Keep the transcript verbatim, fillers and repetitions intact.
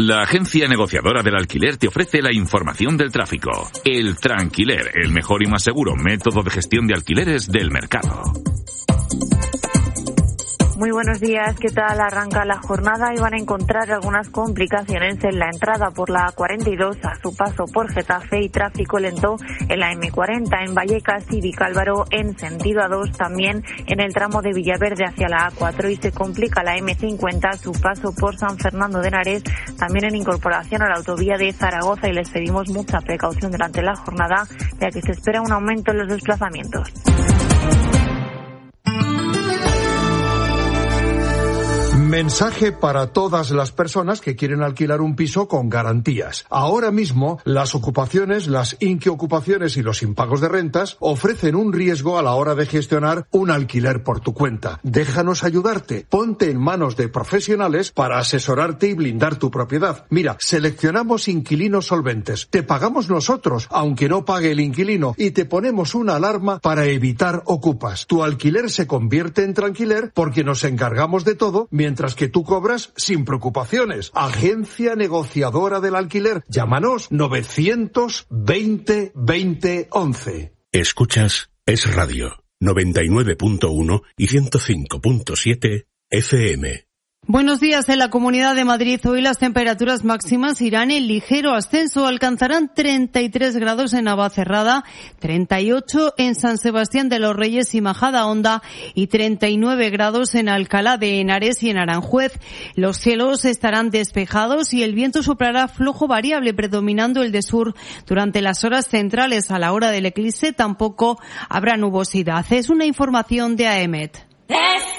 La agencia negociadora del alquiler te ofrece la información del tráfico. El Tranquiler, el mejor y más seguro método de gestión de alquileres del mercado. Muy buenos días, ¿qué tal? Arranca la jornada y van a encontrar algunas complicaciones en la entrada por la A cuarenta y dos a su paso por Getafe y tráfico lento en la eme cuarenta en Vallecas y Vicálvaro en sentido A dos, también en el tramo de Villaverde hacia la A cuatro, y se complica la eme cincuenta a su paso por San Fernando de Henares, también en incorporación a la autovía de Zaragoza, y les pedimos mucha precaución durante la jornada ya que se espera un aumento en los desplazamientos. Mensaje para todas las personas que quieren alquilar un piso con garantías. Ahora mismo, las ocupaciones, las inquiocupaciones y los impagos de rentas ofrecen un riesgo a la hora de gestionar un alquiler por tu cuenta. Déjanos ayudarte. Ponte en manos de profesionales para asesorarte y blindar tu propiedad. Mira, seleccionamos inquilinos solventes. Te pagamos nosotros, aunque no pague el inquilino, y te ponemos una alarma para evitar ocupas. Tu alquiler se convierte en tranquiler porque nos encargamos de todo, mientras que tú cobras sin preocupaciones. Agencia negociadora del alquiler. Llámanos novecientos veinte veinte once. Escuchas Es Radio noventa y nueve punto uno y ciento cinco punto siete F M. Buenos días. En la Comunidad de Madrid hoy las temperaturas máximas irán en ligero ascenso. Alcanzarán treinta y tres grados en Navacerrada, treinta y ocho en San Sebastián de los Reyes y Majadahonda y treinta y nueve grados en Alcalá de Henares y en Aranjuez. Los cielos estarán despejados y el viento soplará flojo variable, predominando el de sur. Durante las horas centrales, a la hora del eclipse, tampoco habrá nubosidad. Es una información de AEMET.